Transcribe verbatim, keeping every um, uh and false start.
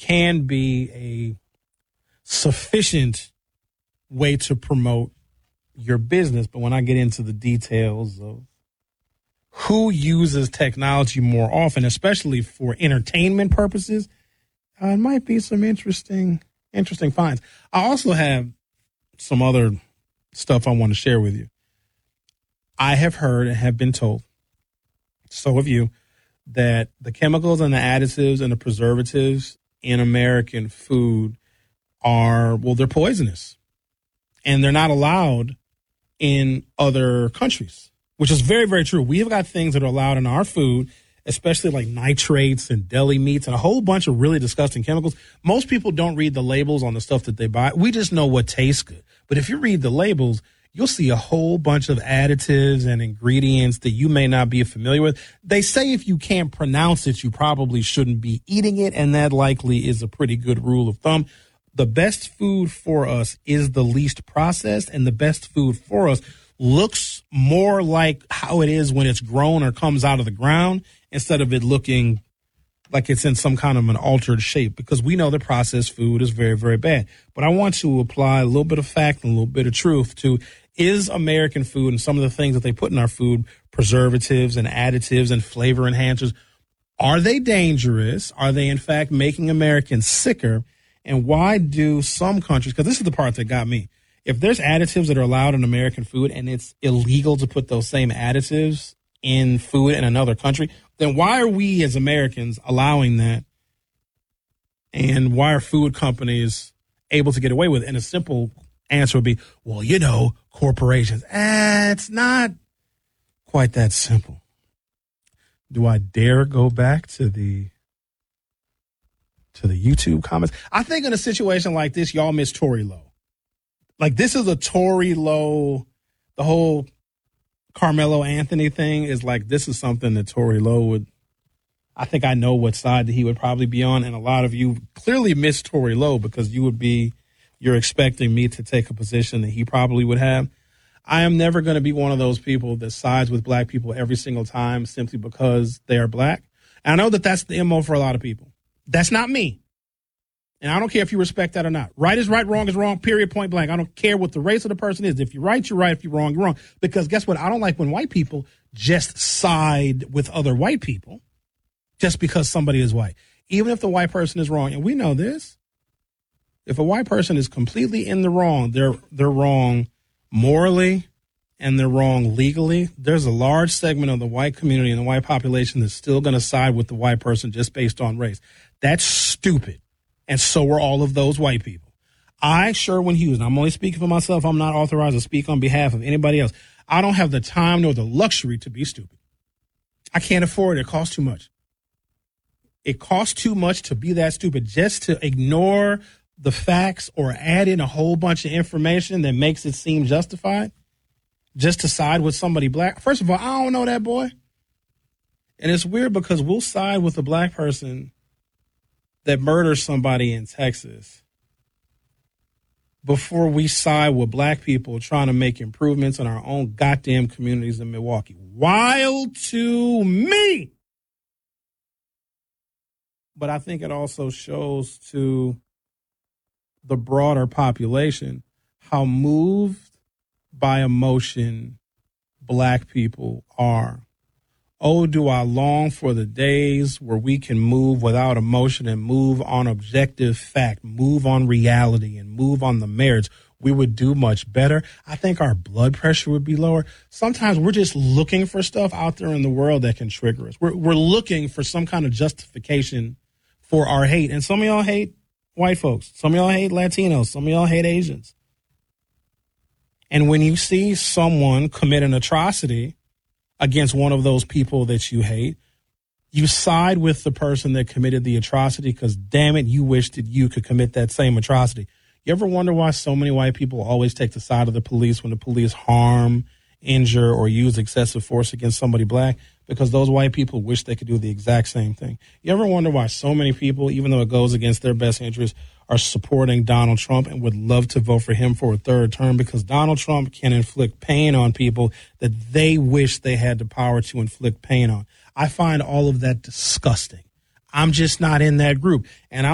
can be a sufficient way to promote your business. But when I get into the details of who uses technology more often, especially for entertainment purposes, uh, it might be some interesting, interesting finds. I also have some other stuff I want to share with you. I have heard and have been told, so have you, that the chemicals and the additives and the preservatives in American food are, well, they're poisonous. And they're not allowed in other countries, which is very, very true. We have got things that are allowed in our food, especially like nitrates and deli meats and a whole bunch of really disgusting chemicals. Most people don't read the labels on the stuff that they buy. We just know what tastes good. But if you read the labels, you'll see a whole bunch of additives and ingredients that you may not be familiar with. They say if you can't pronounce it, you probably shouldn't be eating it, and that likely is a pretty good rule of thumb. The best food for us is the least processed, and the best food for us looks more like how it is when it's grown or comes out of the ground instead of it looking like it's in some kind of an altered shape, because we know that processed food is very, very bad. But I want to apply a little bit of fact and a little bit of truth to, is American food and some of the things that they put in our food, preservatives and additives and flavor enhancers, are they dangerous? Are they, in fact, making Americans sicker? And why do some countries, because this is the part that got me, if there's additives that are allowed in American food and it's illegal to put those same additives in food in another country, then why are we as Americans allowing that? And why are food companies able to get away with it? And a simple answer would be, well, you know, corporations. Eh, it's not quite that simple. Do I dare go back to the to the YouTube comments? I think in a situation like this, y'all miss Tory Lowe. Like, this is a Tory Lowe, the whole Carmelo Anthony thing is like, this is something that Tory Lowe would, I think I know what side that he would probably be on. And a lot of you clearly miss Tory Lowe because you would be, you're expecting me to take a position that he probably would have. I am never going to be one of those people that sides with black people every single time simply because they are black. And I know that that's the M O for a lot of people. That's not me. And I don't care if you respect that or not. Right is right, wrong is wrong, period, point blank. I don't care what the race of the person is. If you're right, you're right. If you're wrong, you're wrong. Because guess what? I don't like when white people just side with other white people just because somebody is white. Even if the white person is wrong. And we know this. If a white person is completely in the wrong, they're they're wrong morally and they're wrong legally. There's a large segment of the white community and the white population that's still going to side with the white person just based on race. That's stupid. And so are all of those white people. I, Sherwin Hughes, and I'm only speaking for myself. I'm not authorized to speak on behalf of anybody else. I don't have the time nor the luxury to be stupid. I can't afford it. It costs too much. It costs too much to be that stupid, just to ignore the facts or add in a whole bunch of information that makes it seem justified, just to side with somebody black. First of all, I don't know that boy. And it's weird because we'll side with a black person that murders somebody in Texas before we side with black people trying to make improvements in our own goddamn communities in Milwaukee. Wild to me. But I think it also shows to the broader population how moved by emotion black people are. Oh, do I long for the days where we can move without emotion and move on objective fact, move on reality, and move on the merits. We would do much better. I think our blood pressure would be lower. Sometimes we're just looking for stuff out there in the world that can trigger us. We're, we're looking for some kind of justification for our hate. And some of y'all hate white folks. Some of y'all hate Latinos. Some of y'all hate Asians. And when you see someone commit an atrocity against one of those people that you hate, you side with the person that committed the atrocity because, damn it, you wish that you could commit that same atrocity. You ever wonder why so many white people always take the side of the police when the police harm, injure, or use excessive force against somebody black? Because those white people wish they could do the exact same thing. You ever wonder why so many people, even though it goes against their best interests, are supporting Donald Trump and would love to vote for him for a third term? Because Donald Trump can inflict pain on people that they wish they had the power to inflict pain on. I find all of that disgusting. I'm just not in that group. And I